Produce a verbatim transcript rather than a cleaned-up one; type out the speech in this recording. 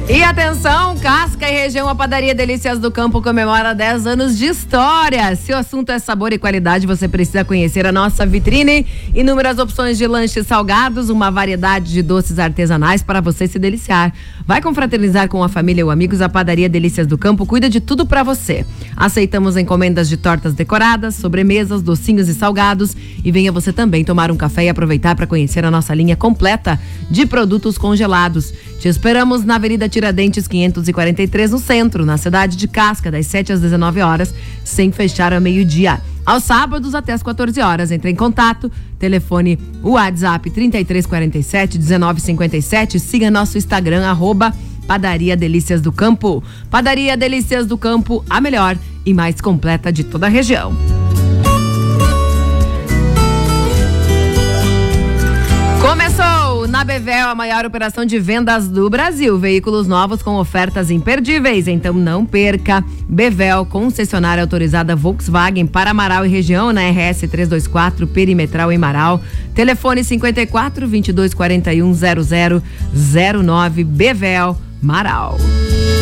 E atenção, Casca e região, a Padaria Delícias do Campo comemora dez anos de história. Se o assunto é sabor e qualidade, você precisa conhecer a nossa vitrine. Inúmeras opções de lanches salgados, uma variedade de doces artesanais para você se deliciar. Vai confraternizar com a família ou amigos, a Padaria Delícias do Campo cuida de tudo para você. Aceitamos encomendas de tortas decoradas, sobremesas, docinhos e salgados. E venha você também tomar um café e aproveitar para conhecer a nossa linha completa de produtos congelados. Te esperamos na Avenida Tiradentes quinhentos e quarenta e três, no centro, na cidade de Casca, das sete às dezenove horas, sem fechar ao meio-dia. Aos sábados até às quatorze horas. Entre em contato, telefone o WhatsApp trinta e três quarenta e sete, dezenove cinquenta e sete, siga nosso Instagram, arroba Padaria Delícias do Campo. Padaria Delícias do Campo, a melhor e mais completa de toda a região. Começou na Bevel a maior operação de vendas do Brasil. Veículos novos com ofertas imperdíveis, então não perca. Bevel, concessionária autorizada Volkswagen para Marau e região, na R S trezentos e vinte e quatro, perimetral em Marau. Telefone cinquenta e quatro, vinte e dois quarenta e um, zero zero zero nove, Bevel, Marau.